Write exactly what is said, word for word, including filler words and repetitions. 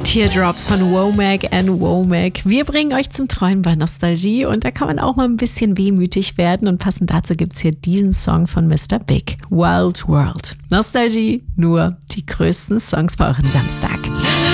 Teardrops von Womack and Womack. Wir bringen euch zum Träumen bei Nostalgie und da kann man auch mal ein bisschen wehmütig werden und passend dazu gibt's hier diesen Song von Mister Big, Wild World. Nostalgie, nur die größten Songs bei euren Samstag.